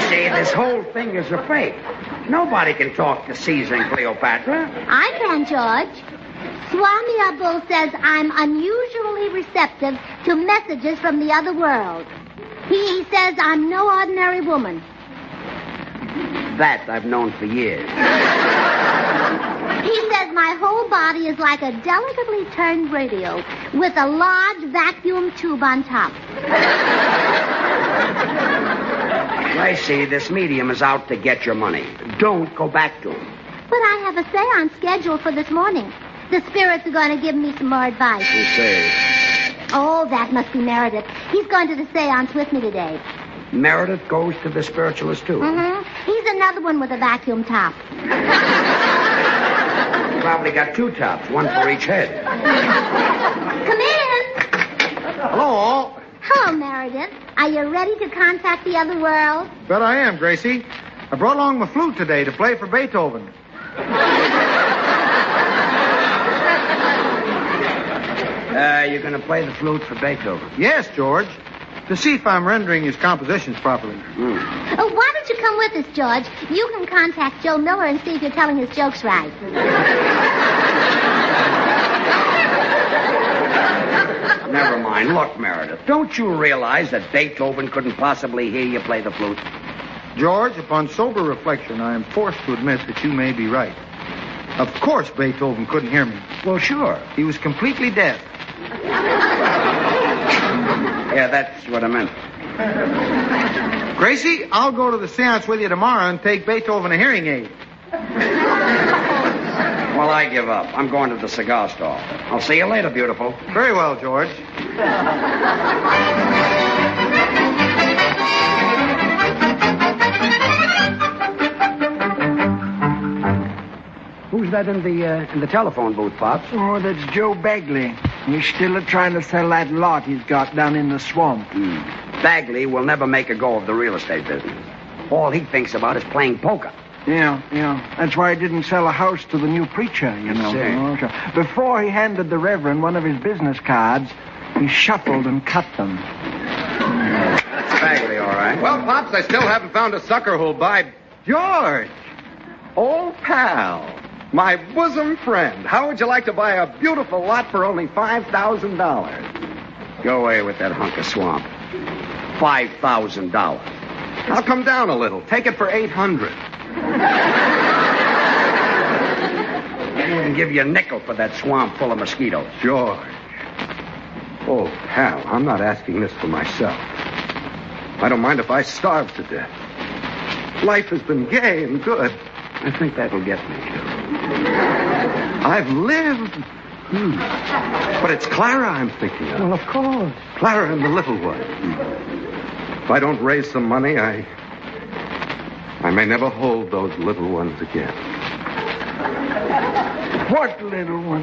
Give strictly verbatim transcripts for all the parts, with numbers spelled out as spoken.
see, this whole thing is a fake. Nobody can talk to Caesar and Cleopatra. I can, George. Swami Abul says I'm unusually receptive to messages from the other world. He says I'm no ordinary woman. That I've known for years. He says my whole body is like a delicately turned radio with a large vacuum tube on top. I see this medium is out to get your money. Don't go back to him. But I have a seance scheduled for this morning. The spirits are going to give me some more advice. Who says? Oh, that must be Meredith. He's going to the seance with me today. Meredith goes to the spiritualist, too. Mm-hmm. He's another one with a vacuum top. Probably got two tops, one for each head. Come in. Hello. Hello, Meredith. Are you ready to contact the other world? Bet I am, Gracie. I brought along my flute today to play for Beethoven. Uh, you're going to play the flute for Beethoven? Yes, George. To see if I'm rendering his compositions properly. Mm. Oh, why don't you come with us, George? You can contact Joe Miller and see if you're telling his jokes right. Never mind. Look, Meredith, don't you realize that Beethoven couldn't possibly hear you play the flute? George, upon sober reflection, I am forced to admit that you may be right. Of course Beethoven couldn't hear me. Well, sure. He was completely deaf. Yeah, that's what I meant. Gracie, I'll go to the seance with you tomorrow and take Beethoven a hearing aid. Well, I give up. I'm going to the cigar stall. I'll see you later, beautiful. Very well, George. Who's that in the uh, in the telephone booth, Pops? Oh, that's Joe Bagley. He's still trying to sell that lot he's got down in the swamp. Mm. Bagley will never make a go of the real estate business. All he thinks about is playing poker. Yeah, yeah. That's why he didn't sell a house to the new preacher, you know. See. Oh, sure. Before he handed the Reverend one of his business cards, he shuffled and cut them. That's Bagley, all right. Well, Pops, I still haven't found a sucker who'll buy... George! Old pal. My bosom friend. How would you like to buy a beautiful lot for only five thousand dollars? Go away with that hunk of swamp. Five thousand dollars. I'll come down a little. Take it for eight hundred. I wouldn't give you a nickel for that swamp full of mosquitoes. George. Old pal, I'm not asking this for myself. I don't mind if I starve to death. Life has been gay and good. I think that'll get me. I've lived. Hmm. But it's Clara I'm thinking of. Well, of course. Clara and the little one. If I don't raise some money, I... I may never hold those little ones again. What little one?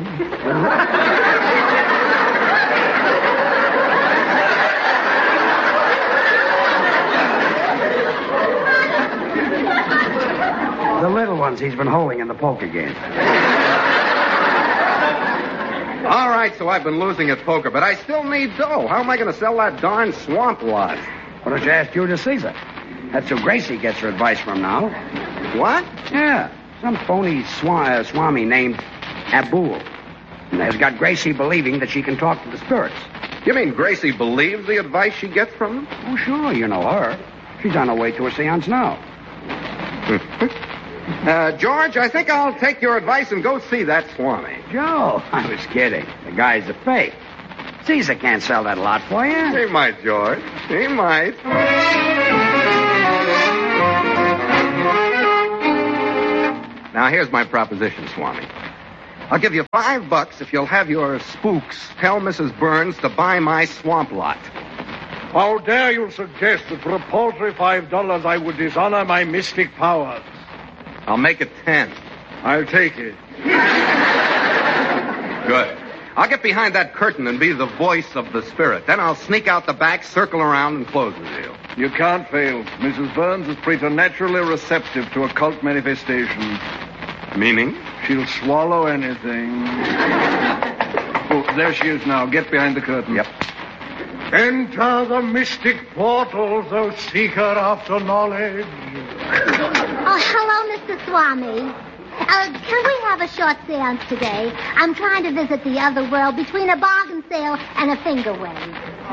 The little ones he's been holding in the poker game. All right, so I've been losing at poker, but I still need dough. How am I going to sell that darn swamp lot? Why don't you ask Judas Caesar? That's who Gracie gets her advice from now. What? Yeah, some phony swa- uh, swami named Abul. And has got Gracie believing that she can talk to the spirits. You mean Gracie believes the advice she gets from them? Oh, sure, you know her. She's on her way to a seance now. uh, George, I think I'll take your advice and go see that swami. Joe, I was kidding. The guy's a fake. Caesar can't sell that lot for you. He might, George. He might. Now, here's my proposition, Swami. I'll give you five bucks if you'll have your spooks tell Missus Burns to buy my swamp lot. How dare you suggest that for a paltry five dollars I would dishonor my mystic powers? I'll make it ten. I'll take it. Good. I'll get behind that curtain and be the voice of the spirit. Then I'll sneak out the back, circle around, and close the deal. You can't fail. Missus Burns is preternaturally receptive to occult manifestations. Meaning? She'll swallow anything. Oh, there she is now. Get behind the curtain. Yep. Enter the mystic portals, O seeker after knowledge. Oh, hello, Mister Swami. Uh, can we have a short seance today? I'm trying to visit the other world between a bargain sale and a finger wave.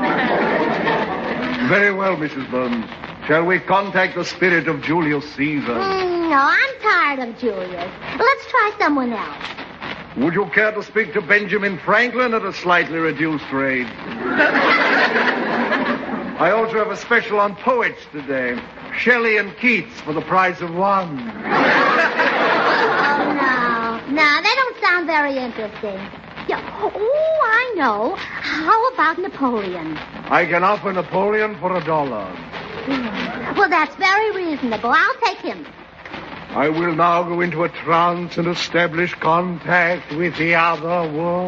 Very well, Missus Burns. Shall we contact the spirit of Julius Caesar? Mm, no, I'm tired of Julius. Let's try someone else. Would you care to speak to Benjamin Franklin at a slightly reduced rate? I also have a special on poets today. Shelley and Keats for the price of one. Oh, no. No, they don't sound very interesting. Yeah. Oh, I know. How about Napoleon? I can offer Napoleon for a dollar. Well, that's very reasonable. I'll take him. I will now go into a trance and establish contact with the other world.